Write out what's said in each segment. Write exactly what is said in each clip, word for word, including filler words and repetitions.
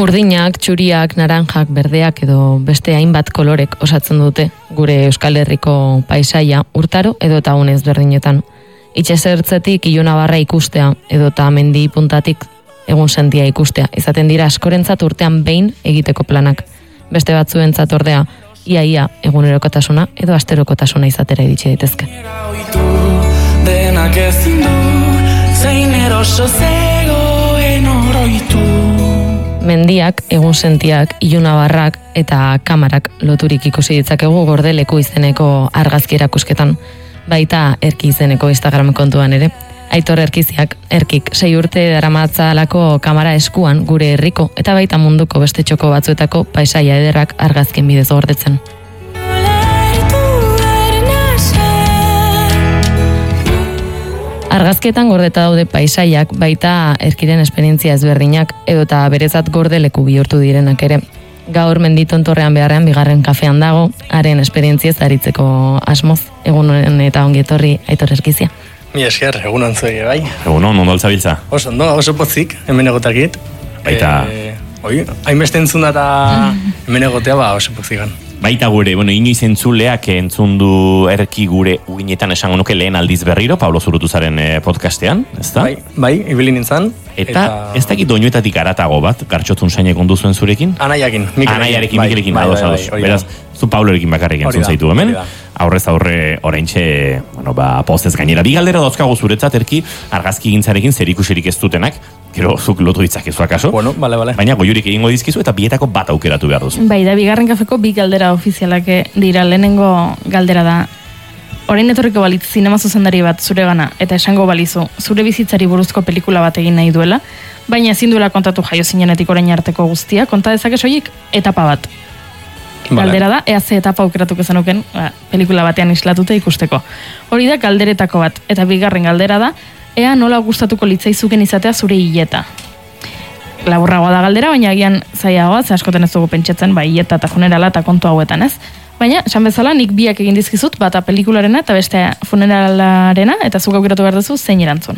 Urdinak, txuriak, naranjak, berdeak edo beste hainbat kolorek osatzen dute gure Euskal Herriko paisaia urtaro edo eta unez berdinetan. Itxesertzetik Ilunabarra ikustea edo eta mendi puntatik egun sentia ikustea. Izaten dira askorentzat urtean behin egiteko planak. Beste batzuentzat ordea, ia-ia egunerokotasuna edo asterokotasuna izatera iritsi daitezke. Denak ezin du, zein eroso zegoen oroitu. Mendiak, egunsentiak, Ilunabarrak eta kamarak loturik ikusi ditzakegu Gordeleku izeneko argazki erakusketan, baita Erki izeneko Instagram kontuan ere. Aitor Erkiziak, Erkik, sei urte daramatzalako kamara eskuan gure herriko eta baita munduko beste txoko batzuetako paisaia ederrak argazkien bidez gordetzen. Argazkietan gordeta daude paisaiak, baita Erkiren esperientzia ezberdinak edota berezat Gordeleku bihurtu direnak ere. Gaur menditontorrean beharrean bigarren kafean dago, haren esperientziez aritzeko asmoz, egunen eta ongietorri Aitor Erkizia. Mi esker, egun ontzuege, bai? Egun on, ondo altzabiltza? Oso, ondo, oso pozik, hemen egotakit. Baita... E, oi, hainbeste entzun da hemen egotea, ba, oso pozikan. Baita gure, bueno, inoiz entzuleak entzundu Erki gure uginetan esango nuke lehen aldiz berriro, Pablo Zurutuzaren eh, podcastean, ezta? Bai, bai, ibili nintzen. Eta, eta... ez dakit doinuetatik aratago bat, gartxotun sainek onduzuen zurekin? Anaiakin, Mikelekin. Anaiarekin, bai, Mikelekin, bai, ados, bai, ados. bai, Beraz, zu Paulorekin bakarrik entzun zaitu hemen. Aurrez aurre oraintxe, bueno, ba, postez gainera. Bi galdera dauzkagu zuretzat, Erki, argazki gintzarekin zerikusirik ez dutenak, gero zuk lotu ditzakezu akaso. Bueno, bale, bale. Baina goiurik egingo dizkizu eta bietako bat aukeratu behar duzu. Bai, da, bigarren kafeko bi galdera ofizialak dira. Lehenengo galdera da, orain etorriko balitz zinema zuzendari bat zure gana, eta esango balizu, zure bizitzari buruzko pelikula bat egin nahi duela, baina ezin duela kontatu jaio zinenetik orain arteko guztia, konta dezake soilik etapa bat. Vale. Galdera da, ea ze etapa aukeratuko zenuken, ba, pelikula batean islatuta ikusteko. Hori da galderetako bat, eta bigarren galdera da, ea nola gustatuko litzaizuken izatea zure hileta. Laburragoa da galdera, baina agian zaiagoa, ze askoten ez dugu pentsatzen, ba, hileta eta funerala eta kontu hauetan, ez? Baina, esan bezala, nik biak egin dizkizut, bata pelikularena eta beste funeralarena, eta zuk aukeratu behar duzu zein erantzun.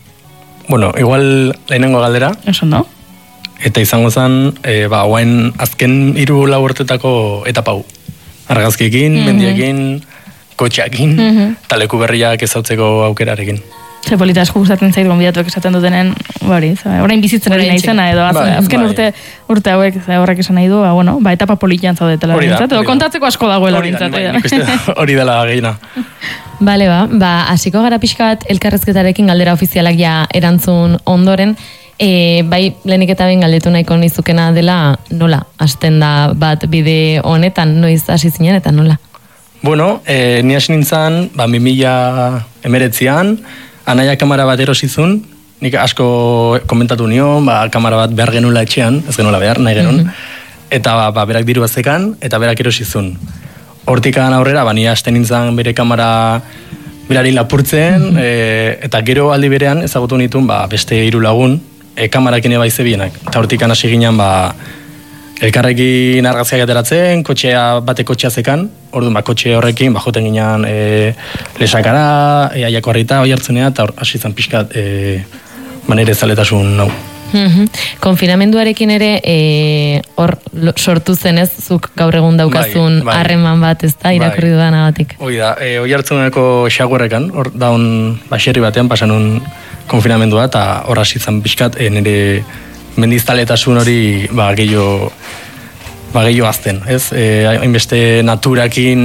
Bueno, igual lehenengo galdera. Eso no? Eta izango zen, e, ba, guain azken hiru lau urtetako etapau. Argazkiekin, mm-hmm. mendiekin, kotxeakin, mm-hmm. eta leku berriak ezautzeko aukerarekin. Ze polita asko gustatzen zait gonbidatuak esaten dutenen, hori, orain bizitzen ari naizena, edo az, bai, azken bai. urte, urte hauek horrek esan nahi du, ba, bueno, ba, etapa politian zaudetela bintzat, edo kontatzeko asko dagoela bintzat. Hori dela gehiena. Bale, ba, ba, hasiko gara pixka bat elkarrezketarekin galdera ofizialak ja erantzun ondoren, E, bai, lehenik eta behin galdetu nahiko nizukena dela nola, hasten da bat bide honetan, noiz hasi zinen eta nola? Bueno, e, ni hasi nintzen, ba, bi mila emeretzian, anaia kamara bat erosizun, nik asko komentatu nion, ba, kamara bat behar genula etxean, ez genuela behar, nahi genuen, mm-hmm. eta ba, ba, berak diru bazekan, eta berak erosizun. Hortikan aurrera, ba, ni hasten nintzen bere kamara berari lapurtzen, mm-hmm. e, eta gero aldi berean ezagutu nituen ba, beste hiru lagun, E, kamarakin eba izebienak. Eta hortikan hasi ginen, ba, elkarrekin argazkiak ateratzen, kotxea bate kotxea zekan, orduan ba, kotxe horrekin, ba, joten ginen e, lesakara, e, aiako harrita, oi hartzenea, eta hasi zen pixkat, e, manere zaletasun hau. Mm-hmm. Konfinamenduarekin ere, hor e, sortu zenez, zuk gaur egun daukazun harreman bai, bai. bat, ez da, irakurri bai. dudanagatik. Hoi da, e, oi hartzeneko xaguerrekan, hor daun baserri batean, pasanun konfinamendua, eta hor hasi zen pixkat, e, nire mendiztaletasun hori ba, gehiago ba, gehiago azten, ez? E, hainbeste naturakin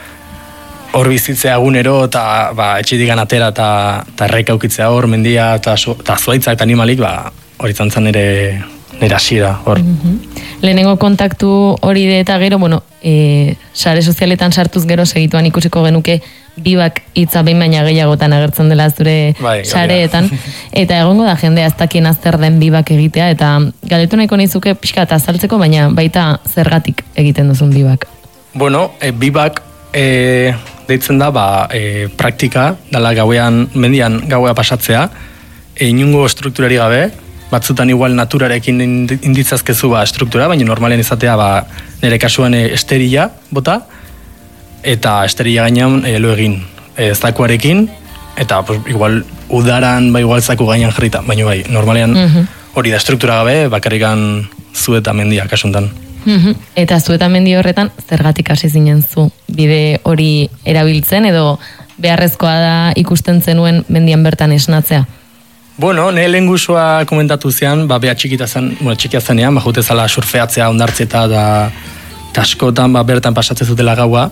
hor bizitzea egunero, eta ba, etxetik atera eta erraika aukitzea hor, mendia eta zuaitzak eta animalik, ba, hori zantzan nire, nire hasiera hor. Mm-hmm. Lehenengo kontaktu hori de eta gero, bueno, e, sare sozialetan sartuz gero segituan ikusiko genuke bibak hitza behin baina gehiagotan agertzen dela zure bai, sareetan. Eta egongo da jendea ez dakien azter den bibak egitea, eta galdetu nahiko nizuke pixka eta azaltzeko, baina baita zergatik egiten duzun bibak. Bueno, e, bibak e, deitzen da, ba, e, praktika, dala gauean, mendian gauea pasatzea, e, inungo strukturari gabe, batzutan igual naturarekin inditzazkezu ba, struktura, baina normalen izatea ba, nire kasuan e, esterila bota, eta esterila gainean e, lo egin e, zakuarekin, eta pues, igual udaran ba, igual zaku gainean jarrita, baina bai, normalean hori mm-hmm. da struktura gabe, bakarrikan Zueta mendia kasuntan. Eta Zueta mendi horretan, zergatik hasi zinen zu bide hori erabiltzen, edo beharrezkoa da ikusten zenuen mendian bertan esnatzea? Bueno, nahi lehen guzua komentatu zean, ba, beha txikita zen, bueno, txikia zenean, ba, jute zala surfeatzea, ondartzeta, da, eta askotan, ba, bertan pasatzen zutela gaua,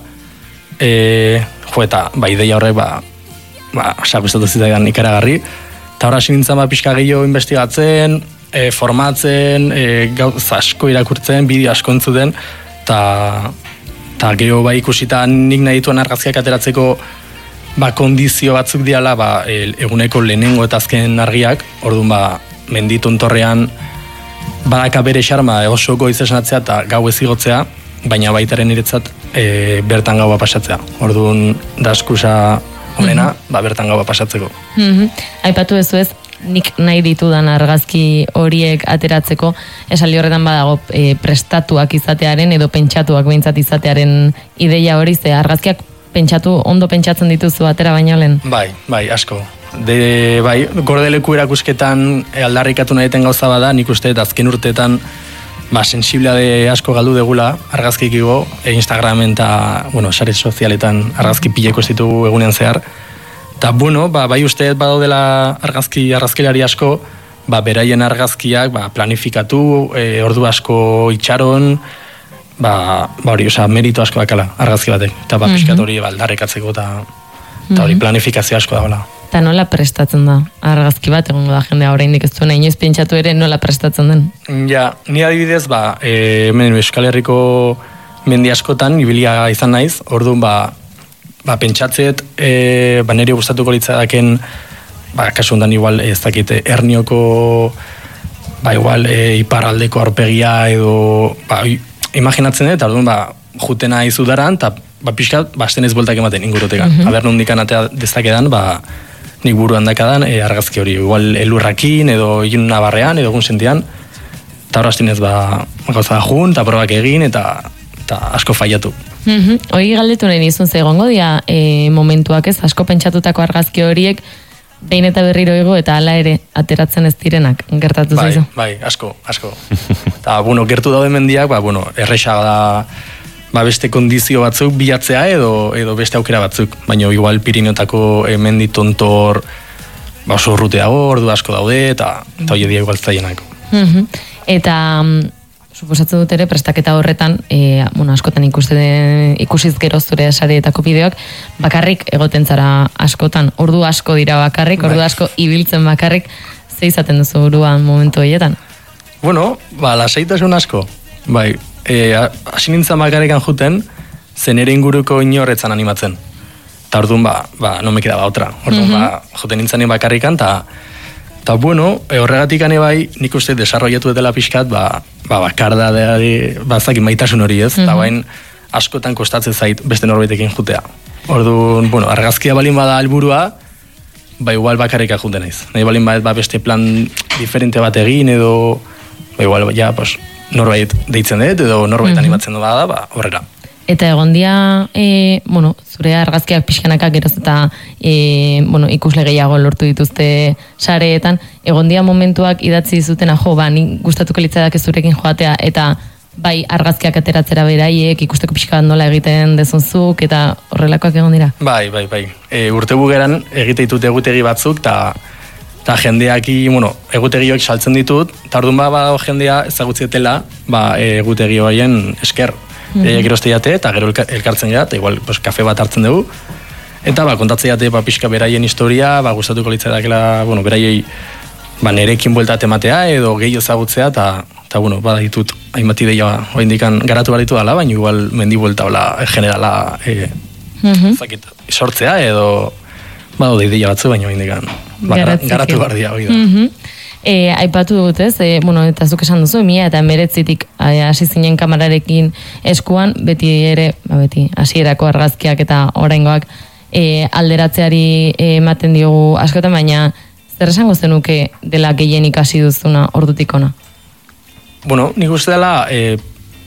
e, jo, eta, ba, ideia horrek, ba, ba, sakustatu zitaidan ikaragarri, eta horra sinintzen, ba, pixka gehiago investigatzen, e, formatzen, e, gauz asko irakurtzen, bideo asko entzuten, eta, eta gehiago, ba, ikusita nik nahi dituen argazkiak ateratzeko, ba, kondizio batzuk diala, ba, eguneko lehenengo eta azken argiak, orduan, ba, mendi tontorrean badaka bere xarma oso goiz esnatzea eta gau ez igotzea, baina baitaren niretzat e, bertan gaua pasatzea. Orduan, da eskusa honena, mm-hmm. ba, bertan gaua pasatzeko. Mm-hmm. Aipatu ezu ez, nik nahi ditudan argazki horiek ateratzeko, esaldi horretan badago e, prestatuak izatearen edo pentsatuak behintzat izatearen ideia hori, ze argazkiak pentsatu, ondo pentsatzen dituzu atera baino lehen? Bai, bai, asko. De, bai, gordeleku erakusketan aldarrikatu nahiten gauza bada, nik uste azken urteetan ba, sensiblea de asko galdu degula argazkikiko, e Instagramen eta, bueno, sare sozialetan argazki pileko ez ditugu egunean zehar. Eta, bueno, ba, bai uste badaudela argazki, argazkilari asko, ba, beraien argazkiak ba, planifikatu, e, ordu asko itxaron, ba, ba hori, oza, merito asko dakala argazki batek, eta ba, mm-hmm. pixkat hori ba, aldarrekatzeko, eta mm-hmm. hori planifikazio asko dagoela. Eta nola prestatzen da argazki bat, egongo da jendea oraindik ez duena inoiz pentsatu ere nola prestatzen den? Ja, ni adibidez, ba, e, hemen Euskal Herriko mendi askotan, ibilia izan naiz, orduan, ba, ba pentsatzeet, e, ba, nire gustatuko litzadaken, ba, kasu hondan igual, ez dakit, Ernioko, ba, igual, e, iparraldeko aurpegia, edo, ba, imaginatzen dut, orduan, ba, jutena izudaran, eta ba, pixkat, ba, astenez bueltak ematen ingurutekan. Mm-hmm. Aber nondikan atea dezakedan, ba, nik buruan dakadan e, argazki hori. Igual elurrakin, edo ilun nabarrean, edo egun sentian, eta hor astenez, ba, gauza jun, eta probak egin, eta, eta asko faiatu. Mm-hmm. Hoi galdetu nahi nizun, ze egongo dia e, momentuak ez, asko pentsatutako argazki horiek, behin eta berriro ego, eta hala ere, ateratzen ez direnak, gertatu bai, zaizu? Bai, asko, asko. Eta, bueno, gertu daude mendiak, ba, bueno, erresa da, ba, beste kondizio batzuk bilatzea edo edo beste aukera batzuk, baina igual Pirinotako e, mendi tontor, ba, oso urruteago, ordu asko daude, eta eta hori dia igual zaienak. Mm-hmm. Eta, um, suposatzen dut ere, prestaketa horretan, e, bueno, askotan ikuste, ikusiz gero zure sareetako bideoak, bakarrik egoten zara askotan, ordu asko dira bakarrik, ordu asko ibiltzen bakarrik, ze izaten duzu buruan momentu horietan? Bueno, ba, lasaitasun asko, bai, e, hasi nintzen bakarrikan juten, zen ere inguruko inorretzan animatzen. Eta orduan, ba, ba, no me quedaba otra. Orduan, mm-hmm. ba, juten nintzen bakarrikan, eta Eta, bueno, e, horregatik ane bai, nik uste desarrollatu dela pixkat, ba, ba, bakarda, ba, zakin maitasun hori ez, eta mm-hmm. bain askotan kostatzen zait beste norbaitekin jutea. Orduan, bueno, argazkia balin bada helburua, ba, igual bakarrika jute naiz. Nahi balin bada ba, beste plan diferente bat egin, edo, ba, igual, ja, pues, norbait deitzen dut, edo norbait mm-hmm. animatzen du bada, ba, horrera. Eta egon dia, e, bueno, zure argazkiak pixkanaka geroz eta e, bueno, ikusle gehiago lortu dituzte sareetan, egon dia momentuak idatzi dizutena, jo, ba, nik gustatuko litzadak zurekin joatea, eta bai argazkiak ateratzera beraiek, ikusteko pixka nola egiten dezunzuk, eta horrelakoak egon dira? Bai, bai, bai. E, urte bugeran egite ditut egutegi batzuk, eta eta jendeaki, bueno, egutegioek saltzen ditut, eta orduan ba, ba jendea ezagutzietela, ba, egutegi horien esker. Mm-hmm. E, geroste jate, eta gero elkartzen gara, eta igual, pues, kafe bat hartzen dugu, eta ba, kontatzen jate, ba, pixka beraien historia, ba, gustatuko litzaidakeela, bueno, beraiei, ba, nerekin bueltat ematea, edo gehi ezagutzea, eta, eta bueno, ba, ditut, hainbat ideia, oindikan garatu behar ditu dala, baina igual mendi buelta, hola, generala, e, mm-hmm. zakit, sortzea, edo, ba, ode ideia batzu, baina oindikan, ba, garatu behar dira, hori da. Mm-hmm. E, aipatu dut ez, e, bueno, eta zuk esan duzu, mila eta meretzitik hasi zinen kamerarekin eskuan, beti ere, ba, beti, hasierako argazkiak eta oraingoak e, alderatzeari ematen diogu askotan, baina zer esango zenuke dela gehienik hasi duzuna ordutik ona? Bueno, nik uste dela, e,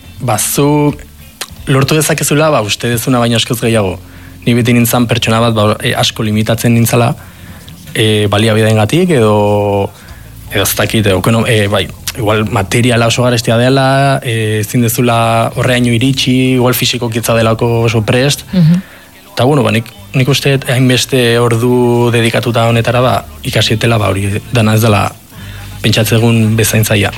bazuk lortu dezakezula, ba, uste dezuna baina askoz gehiago. Ni beti nintzen pertsona bat, ba, e, asko limitatzen nintzala, e, baliabideen gatik, edo edo ez dakit, e, bai, igual materiala oso garestia dela, e, ezin dezula horreaino iritsi, igual fisiko kitza delako oso prest, eta bueno, ba, nik, nik uste hainbeste ordu dedikatuta honetara, ba, ikasietela, ba, hori dana ez dela pentsatzegun bezaintzaia.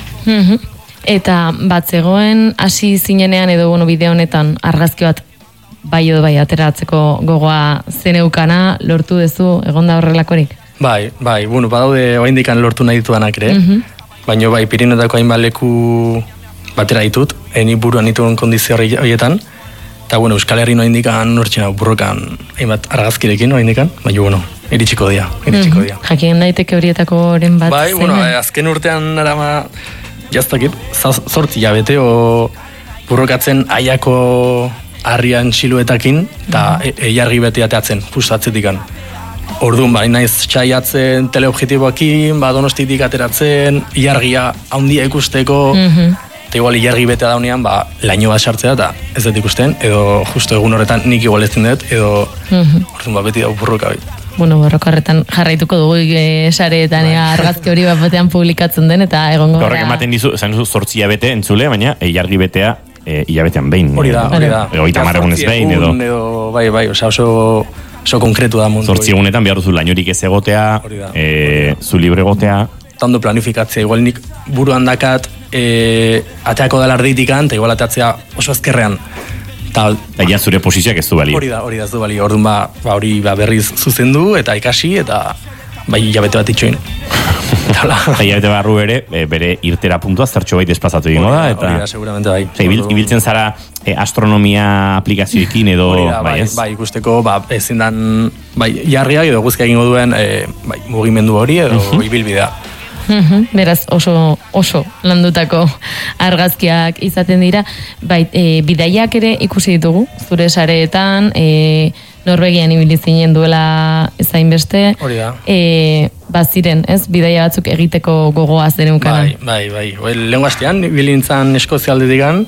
Eta bat zegoen hasi zinenean edo bueno, bideo honetan argazki bat bai edo bai ateratzeko gogoa zeneukana lortu duzu egonda horrelakorik? Bai, bai, bueno, badaude oraindikan lortu nahi ditudanak ere, baina bai, Pirinetako hainbat leku batera ditut, eni buruan dituen kondizio horietan, eta bueno, Euskal Herri oraindikan nortxena burrokan hainbat argazkirekin oraindikan, baina bueno, iritsiko dira, iritsiko dira. Jakien daiteke horietako oren bat bai, bueno, azken urtean arama jaztakit, zortzi jabete o burrokatzen aiako harrian siluetakin, eta eiargi beti ateatzen, justu atzetikan. Orduan, ba, naiz txaiatzen teleobjetiboakin, ba, Donostitik ateratzen, iargia handia ikusteko, eta igual iargi betea daunean, ba, laino bat sartzea, eta ez dut ikusten, edo justo egun horretan nik igual ezin dut, edo orduan, ba, beti dago burroka bai. Bueno, borroka horretan jarraituko dugu e, sareetan bai. Argazki hori bat batean publikatzen den, eta egongo gara. Horrek ematen dizu, zan duzu zortzi hilabete entzule, baina ilargi betea e, hilabetean behin. Hori da, hori da. Ego itamar egunez behin, edo. edo. Bai, bai, oza, oso, oso konkretu da mundu. Zortzi egunetan behar duzu lainorik ez egotea, e, zu libre egotea. Tando planifikatzea, igual nik buruan dakat, e, ateako dela arditikan, eta igual ateatzea oso azkerrean. Eta ja zure posizioak ez du bali. Hori da, hori da ez du bali. Orduan ba, ba hori ba, berriz zuzendu eta ikasi eta bai hilabete bat itxoin. Eta hilabete barru ere, bere irtera puntua zertxo bai despazatu egingo da. Eta... Hori da, seguramente bai. Eta ibiltzen zara e, astronomia aplikazioekin edo... Hori da, bai, bai, bai, ikusteko, ba, ezin dan, bai, jarriak edo guzkia egingo duen e, bai, mugimendu hori edo uh-huh. ibilbidea. Uhum, beraz oso oso landutako argazkiak izaten dira, bai, e, bidaiak ere ikusi ditugu zure sareetan, e, Norvegian ibili zinen duela ezain beste, hori da. E, baziren, ez, bidaia batzuk egiteko gogoa zeneukana. Bai, bai, bai, bai. Lehen gaztean, ibili nintzen Eskozia aldetik,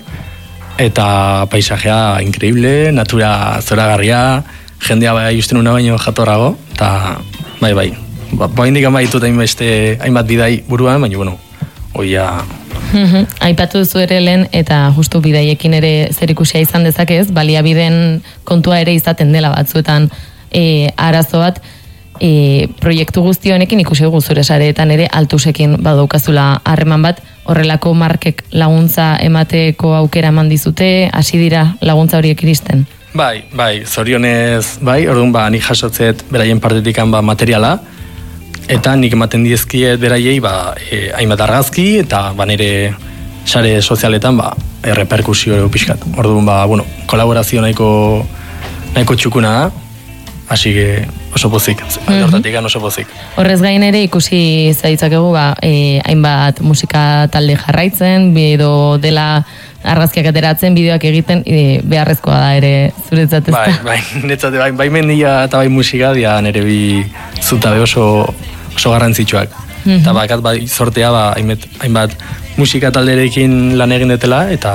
eta paisajea increíble, natura zoragarria, jendea bai usten una baino jatorrago, eta bai, bai. Ba, ba indikan baitut hainbeste, hainbat bidai buruan, baina, bueno, oia... Mm-hmm. Aipatu duzu ere lehen, eta justu bidaiekin ere zer ikusia izan dezakez, baliabideen kontua ere izaten dela batzuetan e, arazo bat, e, proiektu guzti honekin ikusi dugu zure sareetan ere altusekin badaukazula harreman bat, horrelako markek laguntza emateko aukera eman dizute, hasi dira laguntza horiek iristen? Bai, bai, zorionez, bai, orduan ba, nik jasotzet beraien partetikan ba, materiala, eta nik ematen dizkiet beraiei ba, e, hainbat argazki eta ba, nire sare sozialetan ba, erreperkusio pixkat. Orduan, ba, bueno, kolaborazio nahiko, nahiko txukuna da, hasi oso pozik, mm-hmm. hortatik oso pozik. Horrez gain ere ikusi zaitzakegu ba, e, hainbat musika talde jarraitzen, edo dela argazkiak ateratzen, bideoak egiten, e, beharrezkoa da ere zuretzat ez da. Bai, bai, netzate, bai, bai mendia eta bai musika, dia nire bi zutabe oso, oso garrantzitsuak. Mm-hmm. Eta bakat bai sortea, ba, hainbat, hainbat musika talderekin lan egin detela, eta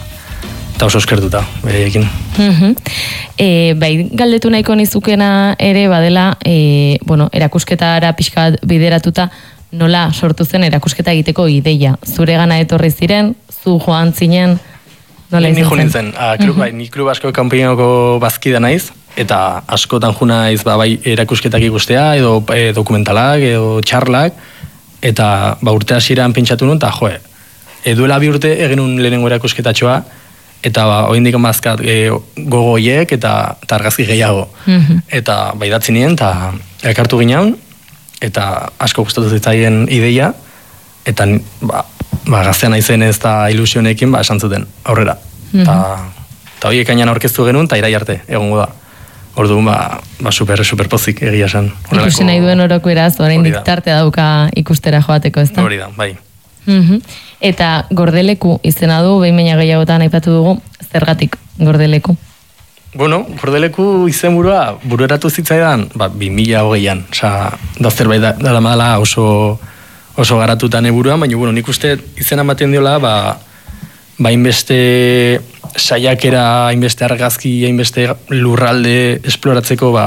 eta oso eskertuta, berekin. Mm-hmm. E, bai, galdetu nahiko nizukena ere, badela, e, bueno, erakusketara pixkat bideratuta, nola sortu zen erakusketa egiteko ideia. Zure gana etorri ziren, zu joan zinen, nola izan zen? Ni jo nintzen, a, klub, bai, ni klub asko kanpeinako bazkida naiz, eta askotan jo naiz ba, bai erakusketak ikustea, edo e, dokumentalak, edo txarlak, eta ba, urte hasieran pentsatu nun, eta joe, e, duela bi urte egin un lehenengo erakusketatxoa, eta ba, oindik amazkat e, gogoiek eta, eta argazki gehiago. Mm-hmm. Eta bai datzi nien, eta elkartu ginean, eta asko gustatu zitzaien ideia, eta ba, ba, gaztean naizen ez da ilusionekin, ba, esan zuten, aurrera. Mm-hmm. Ta, ta horiek ainan aurkeztu genuen, eta irai arte, egongo da. Orduan, ba, ba super, super pozik egia esan. Ikusi nahi duen oroko eraz, orain diktartea dauka ikustera joateko, ez da? Hori da, bai. Mm-hmm. Eta Gordeleku izena du, behin baina gehiagotan aipatu dugu, zergatik Gordeleku? Bueno, Gordeleku izenburua burueratu zitzaidan, ba, bi mila hogeian. Osa, da zerbait da, da madala oso, oso garatutan eburuan, baina, bueno, nik uste izena ematen diola, ba, ba inbeste saiakera, inbeste argazki, inbeste lurralde esploratzeko, ba,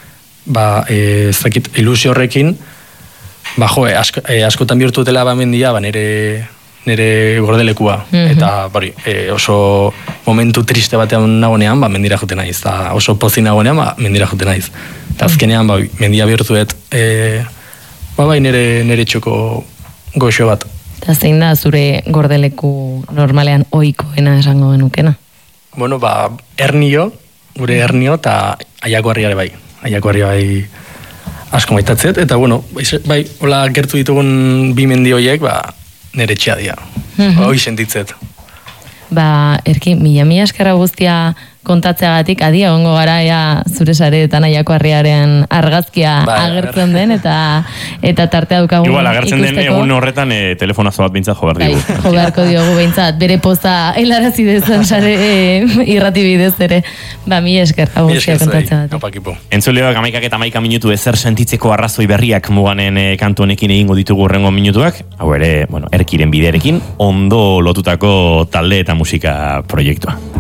ba e, zakit, ilusio horrekin, ba, jo, e, asko, e, askotan bihurtutela ba mendia, ba, nire, nire gordelekua. Mm-hmm. Eta bari, e, oso momentu triste batean nagonean, ba, mendira jute naiz. Eta oso pozi nagonean, ba, mendira jute naiz. Eta azkenean, ba, mendia bihurtuet, e, ba, bai, nire, nire txoko goxo bat. Eta zein da zure gordeleku normalean ohikoena esango genukena? Bueno, ba, ernio, gure ernio, eta aiakoarriare bai. Aiakoarria bai asko maitatzet, eta bueno, bai, hola gertu ditugun bi mendi horiek, ba, nire txea dira. Mm-hmm. Hoi sentitzet. Ba, erki, mila mila eskerra guztia kontatzeagatik, adi egongo gara ea zure sareetan aiakoarriaren argazkia ba, agertzen den, eta eta tartea dukagun igual, agertzen ikusteko. Den egun horretan e, telefonazo bat bintzat jo behar digu. Bai, jo beharko diogu behintzat, bere poza helarazi dezan sare e, irrati bidez ere. Ba, mila eskerra guztia kontatzeagatik. Entzuleoak amaikak eta amaika minutu ezer sentitzeko arrazoi berriak muganen e, kantu honekin egingo ditugu urrengo minutuak. Hau ere, bueno, erkiren bidearekin, ondo lotutako talde eta musika proiektua.